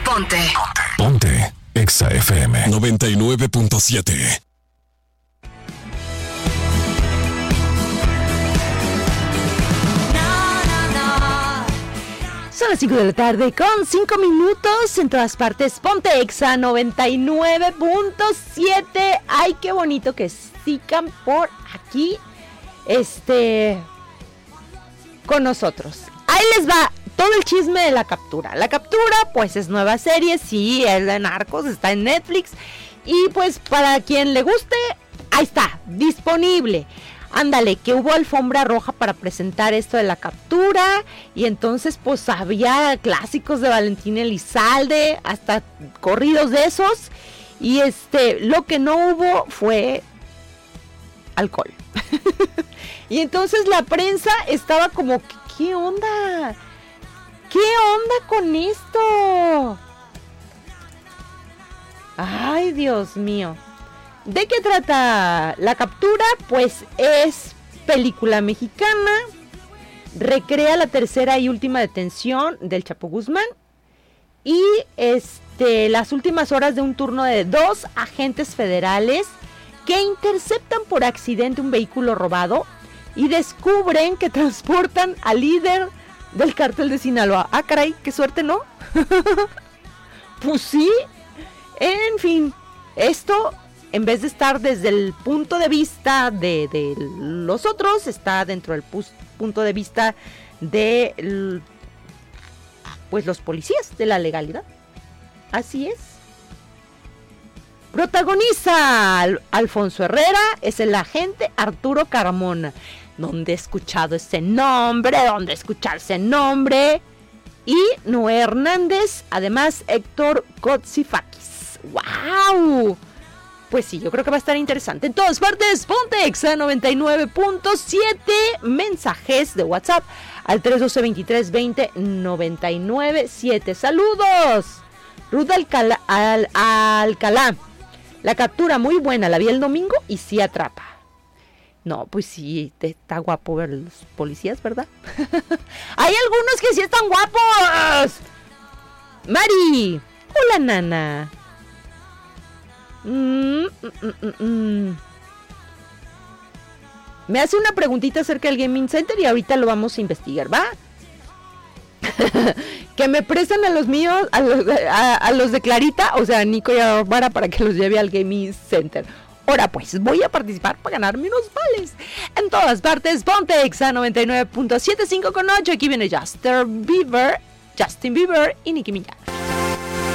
Ponte. Exa FM 99.7. Son las 5 de la tarde con 5 minutos en todas partes. Ponte Exa 99.7. Ay, qué bonito que sigan por aquí con nosotros. Ahí les va todo el chisme de La Captura. La Captura, pues es nueva serie, sí, es de narcos, está en Netflix. Y pues para quien le guste, ahí está, disponible. Ándale, que hubo alfombra roja para presentar esto de La Captura. Y entonces pues había clásicos de Valentín Elizalde, hasta corridos de esos. Y lo que no hubo fue alcohol. Y entonces la prensa estaba como, ¿qué onda? ¿Qué onda con esto? Ay, Dios mío. ¿De qué trata La Captura? Pues es película mexicana. Recrea la tercera y última detención del Chapo Guzmán. Y las últimas horas de un turno de 2 agentes federales que interceptan por accidente un vehículo robado y descubren que transportan al líder del cártel de Sinaloa. Ah, caray, qué suerte, ¿no? Pues sí. En fin, esto, en vez de estar desde el punto de vista de los otros, está dentro del punto de vista de pues los policías, de la legalidad. Así es. Protagoniza Alfonso Herrera, es el agente Arturo Carmona. ¿Dónde he escuchado ese nombre? ¿Dónde he escuchado ese nombre? Y Noé Hernández, además Héctor Kotsifakis. ¡Wow! Pues sí, yo creo que va a estar interesante. En todas partes, ponte Exa 99.7, mensajes de WhatsApp al 312-2320-997. ¡Saludos! Ruth Alcalá. La Captura muy buena, la vi el domingo y sí atrapa. No, pues sí, está guapo ver los policías, ¿verdad? Hay algunos que sí están guapos. Mari, hola nana. Me hace una preguntita acerca del Gaming Center y ahorita lo vamos a investigar, ¿va? Que me prestan a los míos, a los de Clarita, o sea, Nico y Bárbara, para que los lleve al Gaming Center. Ahora pues, voy a participar para ganarme unos vales. En todas partes, ponte Exa 99.75 con 8. Aquí viene Justin Bieber y Nicki Minaj.